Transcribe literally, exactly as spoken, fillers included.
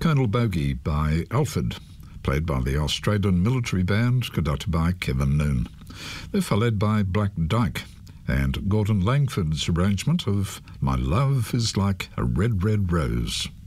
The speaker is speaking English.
Colonel Bogey by Alfred, played by the Australian Military Band, conducted by Kevin Noon. They're followed by Black Dyke and Gordon Langford's arrangement of My Love is Like a Red, Red Rose.